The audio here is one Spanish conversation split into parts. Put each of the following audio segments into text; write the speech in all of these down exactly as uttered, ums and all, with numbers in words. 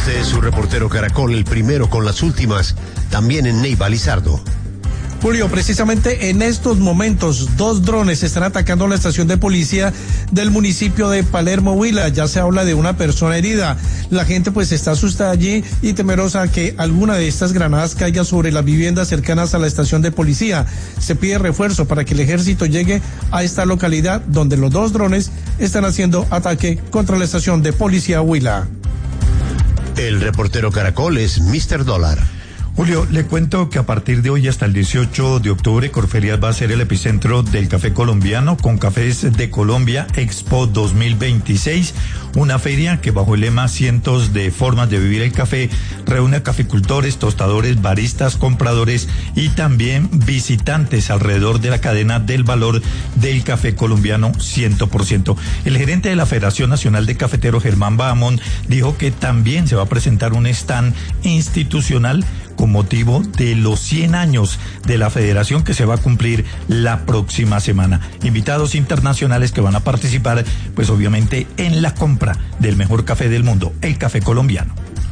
Este es su reportero Caracol, el primero con las últimas, también en Neiva, Lizardo. Julio, precisamente en estos momentos, dos drones están atacando la estación de policía del municipio de Palermo, Huila. Ya se habla de una persona herida. La gente pues está asustada allí y temerosa que alguna de estas granadas caiga sobre las viviendas cercanas a la estación de policía. Se pide refuerzo para que el ejército llegue a esta localidad donde los dos drones están haciendo ataque contra la estación de policía Huila. El reportero Caracol es mister Dólar. Julio, le cuento que a partir de hoy hasta el dieciocho de octubre, Corferias va a ser el epicentro del café colombiano con Cafés de Colombia Expo dos mil veintiséis, una feria que bajo el lema Cientos de formas de vivir el café reúne a caficultores, tostadores, baristas, compradores y también visitantes alrededor de la cadena del valor del café colombiano cien por ciento. El gerente de la Federación Nacional de Cafeteros, Germán Bahamón, dijo que también se va a presentar un stand institucional con motivo de los cien años de la federación que se va a cumplir la próxima semana. Invitados internacionales que van a participar, pues obviamente en la compra del mejor café del mundo, el café colombiano.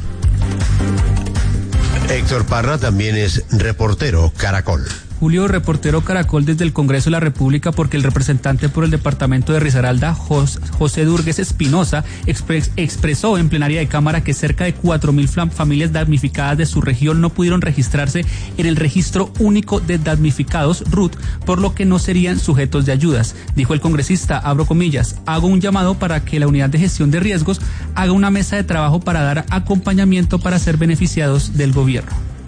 Héctor Parra también es reportero Caracol. Julio, reportero Caracol desde el Congreso de la República, porque el representante por el departamento de Risaralda, José Durgues Espinosa, expres, expresó en plenaria de Cámara que cerca de cuatro mil familias damnificadas de su región no pudieron registrarse en el registro único de damnificados R U T, por lo que no serían sujetos de ayudas. Dijo el congresista, abro comillas, hago un llamado para que la unidad de gestión de riesgos haga una mesa de trabajo para dar acompañamiento para ser beneficiados del gobierno.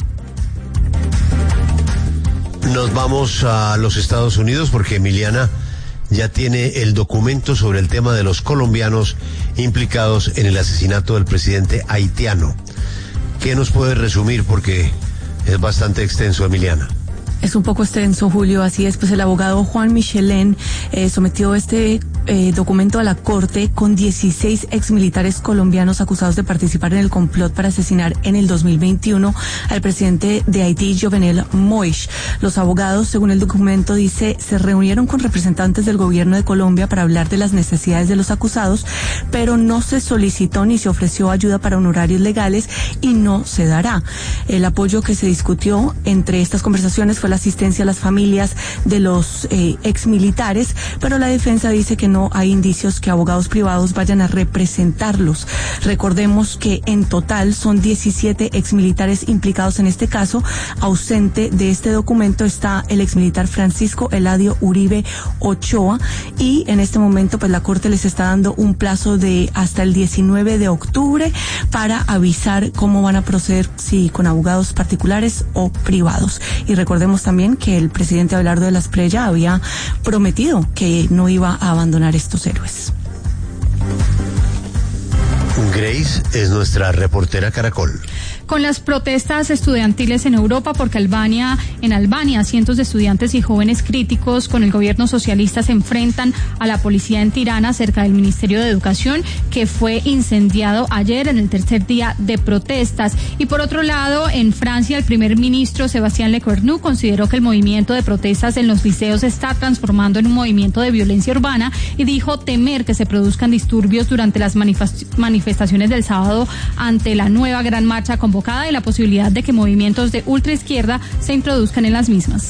Nos vamos a los Estados Unidos porque Emiliana ya tiene el documento sobre el tema de los colombianos implicados en el asesinato del presidente haitiano. ¿Qué nos puede resumir? Porque es bastante extenso, Emiliana. Es un poco extenso, Julio, así es. Pues el abogado Juan Michelén eh, sometió este eh, documento a la Corte con dieciséis exmilitares colombianos acusados de participar en el complot para asesinar en el dos mil veintiuno al presidente de Haití, Jovenel Moïse. Los abogados, según el documento, dice, se reunieron con representantes del gobierno de Colombia para hablar de las necesidades de los acusados, pero no se solicitó ni se ofreció ayuda para honorarios legales y no se dará. El apoyo que se discutió entre estas conversaciones fue la asistencia a las familias de los eh, exmilitares, pero la defensa dice que no hay indicios que abogados privados vayan a representarlos. Recordemos que en total son diecisiete exmilitares implicados en este caso. Ausente de este documento está el exmilitar Francisco Eladio Uribe Ochoa, y en este momento pues la Corte les está dando un plazo de hasta el diecinueve de octubre para avisar cómo van a proceder, si con abogados particulares o privados. Y recordemos también que el presidente Abelardo de la Espriella había prometido que no iba a abandonar estos héroes. Grace es nuestra reportera Caracol. Con las protestas estudiantiles en Europa, porque Albania, en Albania, cientos de estudiantes y jóvenes críticos con el gobierno socialista se enfrentan a la policía en Tirana, cerca del Ministerio de Educación, que fue incendiado ayer en el tercer día de protestas. Y por otro lado, en Francia, el primer ministro Sébastien Lecornu consideró que el movimiento de protestas en los liceos se está transformando en un movimiento de violencia urbana y dijo temer que se produzcan disturbios durante las manifestaciones del sábado ante la nueva gran marcha convocada y la posibilidad de que movimientos de ultraizquierda se introduzcan en las mismas.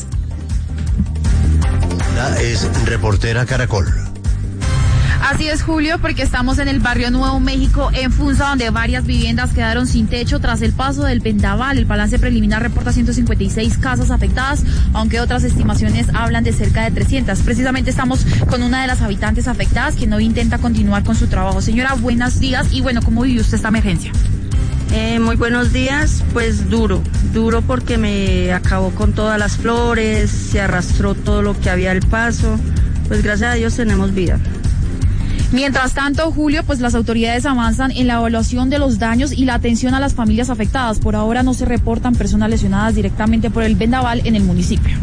Es reportera Caracol. Así es, Julio, porque estamos en el barrio Nuevo México, en Funza, donde varias viviendas quedaron sin techo tras el paso del vendaval. El balance preliminar reporta ciento cincuenta y seis casas afectadas, aunque otras estimaciones hablan de cerca de trescientas. Precisamente estamos con una de las habitantes afectadas, quien hoy intenta continuar con su trabajo. Señora, buenos días. Y bueno, ¿cómo vivió usted esta emergencia? Eh, muy buenos días, pues duro, duro porque me acabó con todas las flores, se arrastró todo lo que había al paso, pues gracias a Dios tenemos vida. Mientras tanto, Julio, pues las autoridades avanzan en la evaluación de los daños y la atención a las familias afectadas. Por ahora no se reportan personas lesionadas directamente por el vendaval en el municipio.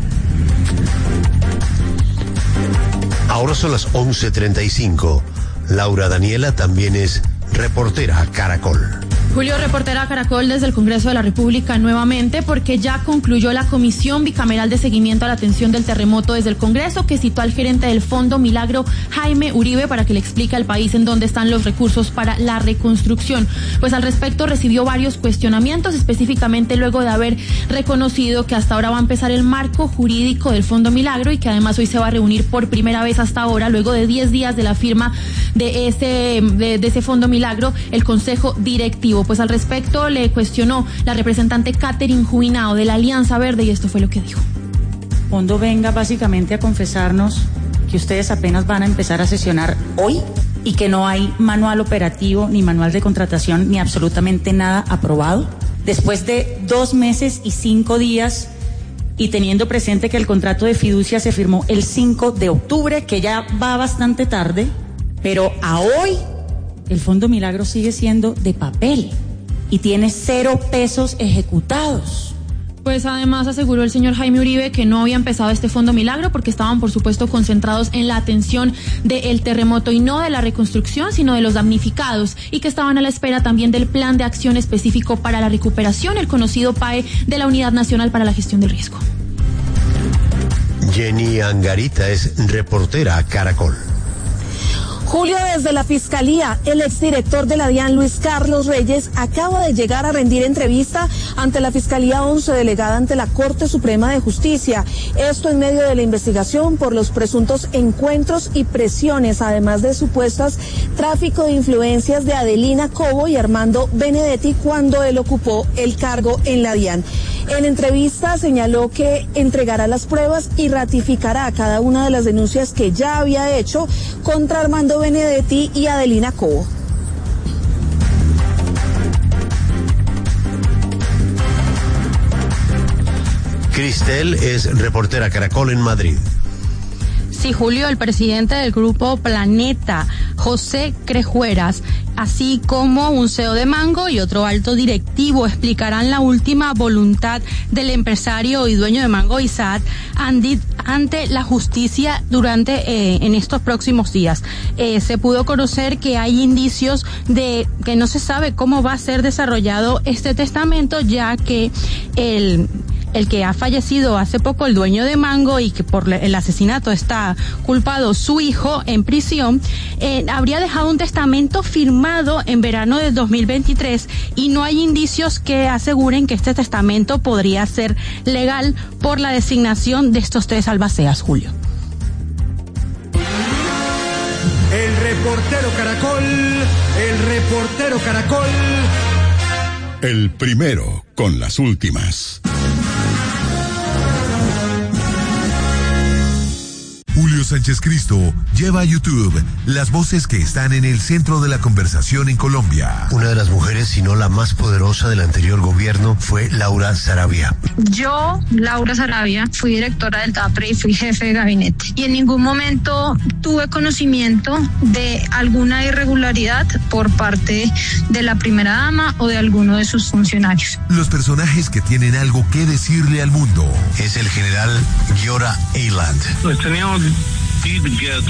Ahora son las once treinta y cinco. Laura Daniela también es reportera Caracol. Julio, reportera Caracol desde el Congreso de la República nuevamente, porque ya concluyó la Comisión Bicameral de Seguimiento a la Atención del Terremoto desde el Congreso, que citó al gerente del Fondo Milagro, Jaime Uribe, para que le explique al país en dónde están los recursos para la reconstrucción. Pues al respecto recibió varios cuestionamientos, específicamente luego de haber reconocido que hasta ahora va a empezar el marco jurídico del Fondo Milagro y que además hoy se va a reunir por primera vez hasta ahora, luego de diez días de la firma de ese, de, de ese Fondo Milagro, el Consejo Directivo. Pues al respecto le cuestionó la representante Catherine Jubinao de la Alianza Verde y esto fue lo que dijo. El fondo venga básicamente a confesarnos que ustedes apenas van a empezar a sesionar hoy y que no hay manual operativo, ni manual de contratación, ni absolutamente nada aprobado. Después de dos meses y cinco días y teniendo presente que el contrato de fiducia se firmó el cinco de octubre, que ya va bastante tarde, pero a hoy el Fondo Milagro sigue siendo de papel y tiene cero pesos ejecutados. Pues además aseguró el señor Jaime Uribe que no había empezado este Fondo Milagro porque estaban por supuesto concentrados en la atención del terremoto y no de la reconstrucción, sino de los damnificados, y que estaban a la espera también del plan de acción específico para la recuperación, el conocido P A E de la Unidad Nacional para la Gestión del Riesgo. Jenny Angarita es reportera Caracol. Julio, desde la Fiscalía, el exdirector de la DIAN, Luis Carlos Reyes, acaba de llegar a rendir entrevista ante la Fiscalía once delegada ante la Corte Suprema de Justicia. Esto en medio de la investigación por los presuntos encuentros y presiones, además de supuestas tráfico de influencias de Adelina Cobo y Armando Benedetti cuando él ocupó el cargo en la DIAN. En entrevista señaló que entregará las pruebas y ratificará cada una de las denuncias que ya había hecho contra Armando Benedetti y Adelina Cobo. Cristel es reportera Caracol en Madrid. Sí, Julio, el presidente del Grupo Planeta, José Crejueras, así como un C E O de Mango y otro alto directivo explicarán la última voluntad del empresario y dueño de Mango Isaac ante la justicia durante eh, en estos próximos días. Eh, se pudo conocer que hay indicios de que no se sabe cómo va a ser desarrollado este testamento, ya que el el que ha fallecido hace poco, el dueño de Mango, y que por el asesinato está culpado su hijo en prisión, eh, habría dejado un testamento firmado en verano de dos mil veintitrés y no hay indicios que aseguren que este testamento podría ser legal por la designación de estos tres albaceas, Julio. El reportero Caracol, el reportero Caracol. El primero con las últimas. Julio Sánchez Cristo lleva a YouTube las voces que están en el centro de la conversación en Colombia. Una de las mujeres, si no la más poderosa del anterior gobierno, fue Laura Sarabia. Yo, Laura Sarabia, fui directora del DAPRE y fui jefe de gabinete. Y en ningún momento tuve conocimiento de alguna irregularidad por parte de la primera dama o de alguno de sus funcionarios. Los personajes que tienen algo que decirle al mundo. Es el general Giora Eiland. Netanyahu did get